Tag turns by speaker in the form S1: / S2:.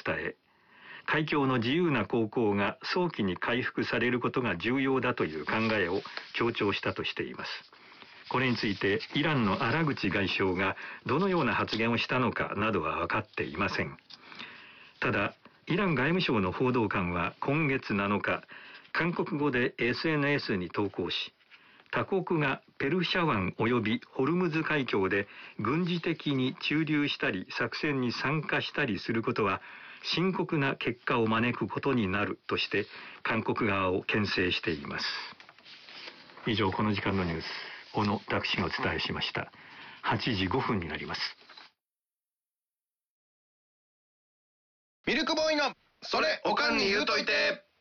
S1: 伝え、海峡の自由な航行が早期に回復されることが重要だという考えを強調したとしています。これについてイランの荒口外相がどのような発言をしたのかなどは分かっていません。ただ、イラン外務省の報道官は今月7日、韓国語で SNS に投稿し、他国がペルシャ湾及びホルムズ海峡で軍事的に駐留したり作戦に参加したりすることは深刻な結果を招くことになるとして韓国側を牽制しています。以上、この時間のニュース、小野拓志がお伝えしました。8時5分になります。
S2: ミルクボーイのそれおかんに言うといて。